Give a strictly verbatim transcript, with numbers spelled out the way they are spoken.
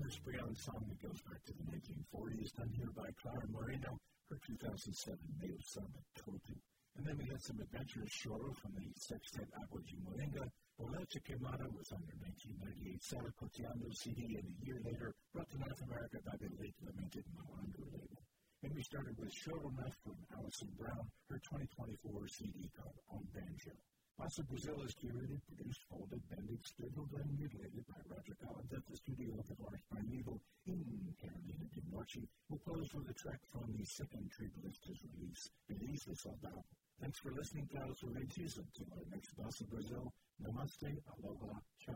this Brianna song that goes back to the nineteen forties, done here by Clara Moreno, her two thousand seven Mayo Samba Totu. And then we had some adventurous Shoro from the sextet Agua de Moringa. Bolecha Quemada was on their nineteen ninety-eight Sala Coteando C D, and a year later brought to North America by the late lamented Malandro label. And we started with Shoro Nuff from Alison Brown, her twenty twenty-four C D called On Banjo. Bossa Brazil is curated, produced, folded, bended, spindled, and mutilated by Roger Collins at the studio of the Forest Primeval in Carolina del Norte. We'll close with a track from the second Tribalistas release, Belize Soldado. Thanks for listening, Carlos Orentiz. Until our next Bossa Brazil, namaste, aloha, ciao.